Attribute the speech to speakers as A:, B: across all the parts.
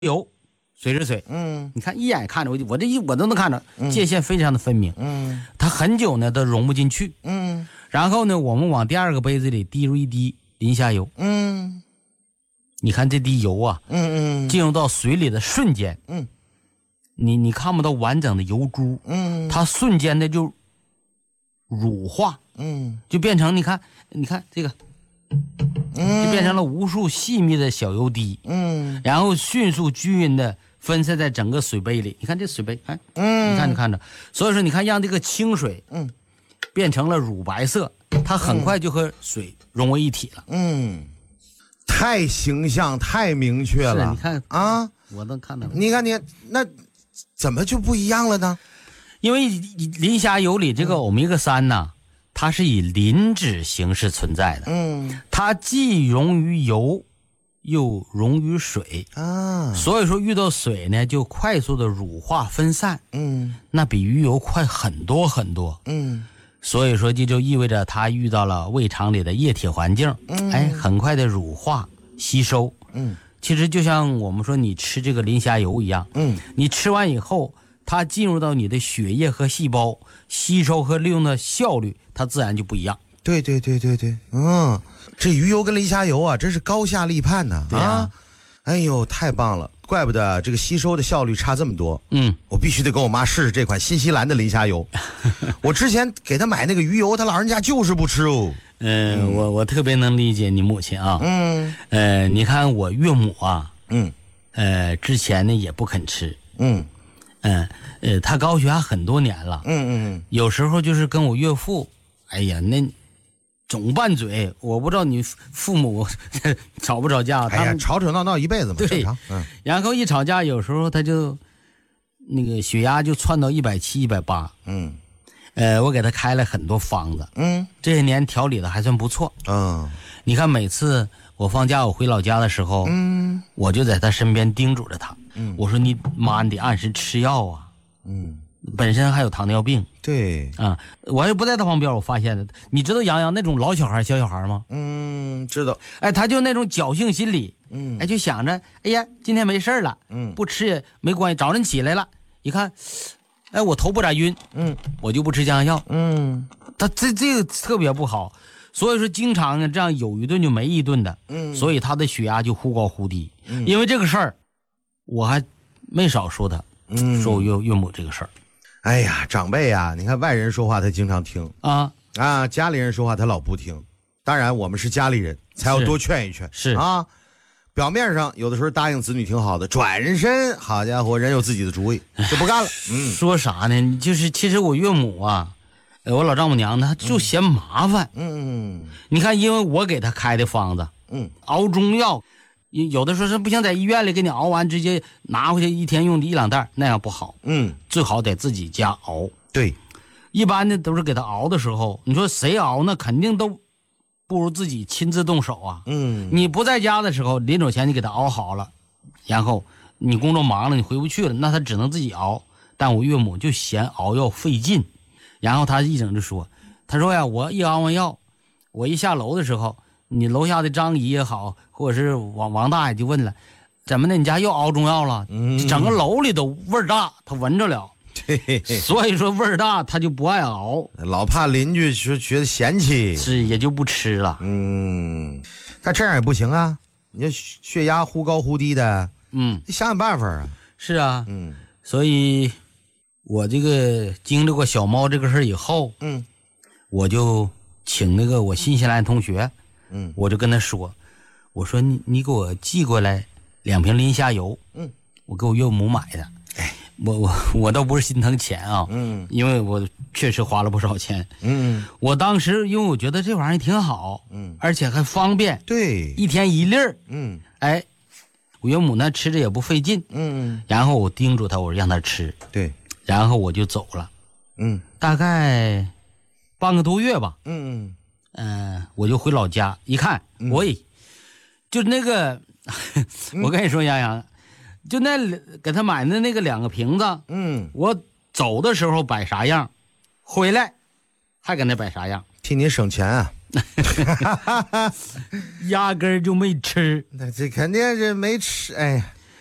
A: 油，水是水，你看一眼看着我都能看着，界限非常的分明，它很久呢都融不进去，然后呢我们往第二个杯子里滴入一滴磷虾油，你看这滴油啊，进入到水里的瞬间，你看不到完整的油珠，它瞬间的就乳化，就变成你看这个，就变成了无数细密的小油滴，然后迅速均匀的分散在整个水杯里。你看这水杯，你看着，所以说你看让这个清水，变成了乳白色，它很快就和水融为一体了。
B: 太形象，太明确了。
A: 你看
B: 啊，
A: 我能看到。
B: 你看那怎么就不一样了呢？
A: 因为磷虾油里这个欧米伽3呢，它是以磷脂形式存在的，它既溶于油，又溶于水啊，所以说遇到水呢，就快速的乳化分散，那比鱼油快很多很多，所以说这就意味着它遇到了胃肠里的液体环境，很快的乳化吸收，其实就像我们说你吃这个磷虾油一样，你吃完以后，它进入到你的血液和细胞，吸收和利用的效率，它自然就不一样。
B: 对，这鱼油跟磷虾油啊，真是高下立判呢啊！哎呦，太棒了，怪不得这个吸收的效率差这么多。我必须得跟我妈试试这款新西兰的磷虾油。我之前给她买那个鱼油，她老人家就是不吃哦。
A: 我特别能理解你母亲啊。你看我岳母啊，之前呢也不肯吃。他高血压很多年了。有时候就是跟我岳父，哎呀，那总拌嘴，我不知道你父母吵不吵架？
B: 哎呀，吵闹一辈子嘛，正常。
A: 然后一吵架，有时候他就那个血压就窜到170、180。我给他开了很多方子。这些年调理的还算不错。你看每次我放假我回老家的时候，我就在他身边叮嘱着他，我说你得按时吃药啊。本身还有糖尿病。
B: 对
A: 啊，我也不在他旁边，我发现的。你知道杨洋那种老小孩小孩吗？
B: 知道。
A: 他就那种侥幸心理，就想着，哎呀，今天没事了，不吃也没关系。早晨起来了，一看，哎，我头不咋晕，我就不吃降压药，他这个特别不好，所以说经常呢这样有一顿就没一顿的，所以他的血压就忽高忽低。因为这个事儿，我还没少说他，说我岳母这个事儿。
B: 哎呀，长辈啊，你看外人说话他经常听家里人说话他老不听。当然我们是家里人，才要多劝一劝。
A: 是
B: 啊，表面上有的时候答应子女挺好的，转身好家伙，人有自己的主意就不干了。
A: 说啥呢？就是其实我岳母啊，我老丈母娘她就嫌麻烦。你看，因为我给她开的方子，熬中药。有的时候是不想在医院里给你熬完直接拿回去一天用的1-2袋，那样不好。最好得自己家熬。
B: 对，
A: 一般的都是给他熬的时候，你说谁熬那肯定都不如自己亲自动手啊。你不在家的时候，临走前你给他熬好了，然后你工作忙了你回不去了，那他只能自己熬。但我岳母就嫌熬药费劲，然后他一整就说，他说呀，我一熬完药，我一下楼的时候，你楼下的张姨也好，或者是王大爷就问了，怎么的，你家又熬中药了？整个楼里都味儿大，他闻着了。所以说味儿大他就不爱熬，
B: 老怕邻居觉得嫌弃，
A: 是也就不吃了。
B: 但这样也不行啊，你这血压忽高忽低的，你想想办法啊。
A: 是啊，所以我这个经历过小猫这个事以后，我就请那个我新西兰同学，我就跟他说，我说你给我寄过来2瓶磷虾油，我给我岳母买的。我倒不是心疼钱啊，因为我确实花了不少钱。我当时因为我觉得这玩意儿挺好，而且还方便，
B: 对，
A: 一天1粒儿，我岳母呢吃着也不费劲，然后我叮嘱他，我让他吃，
B: 对，
A: 然后我就走了，大概半个多月吧，我就回老家一看，就那个，我跟你说，杨洋。就那给他买的那个2个瓶子，我走的时候摆啥样，回来还给那摆啥样，
B: 替你省钱啊。
A: 压根儿就没吃。
B: 那这肯定是没吃，哎呀，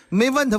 B: 没问他。